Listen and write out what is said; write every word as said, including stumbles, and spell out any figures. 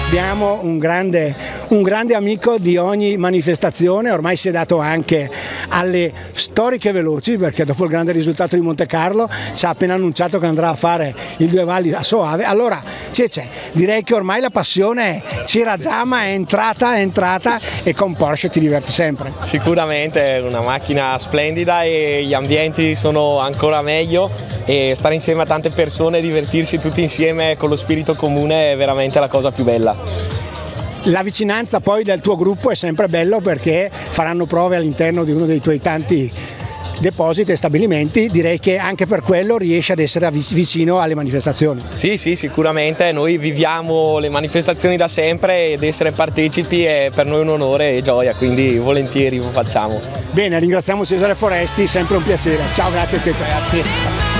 abbiamo un grande, un grande amico di ogni manifestazione, ormai si è dato anche alle storiche veloci, perché dopo il grande risultato di Monte Carlo ci ha appena annunciato che andrà a fare il Due Valli a Soave. Allora Cece, direi che ormai la passione c'era già, ma è entrata, è entrata e con Porsche ti diverti sempre. Sicuramente è una macchina splendida e gli ambienti sono ancora meglio, e stare insieme a tante persone, divertirsi tutti insieme con lo spirito comune è veramente la cosa più bella. La vicinanza poi del tuo gruppo è sempre bello, perché faranno prove all'interno di uno dei tuoi tanti depositi e stabilimenti, direi che anche per quello riesci ad essere vicino alle manifestazioni. Sì, sì, sicuramente noi viviamo le manifestazioni da sempre ed essere partecipi è per noi un onore e gioia, quindi volentieri lo facciamo. Bene, ringraziamo Cesare Foresti, sempre un piacere. Ciao, grazie Cece. Grazie.